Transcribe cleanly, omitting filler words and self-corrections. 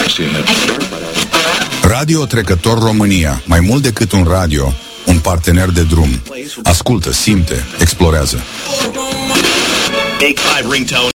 Radio Trecător România. Mai mult decât un radio, un partener de drum. Ascultă, simte, explorează. Take 5 ringtone.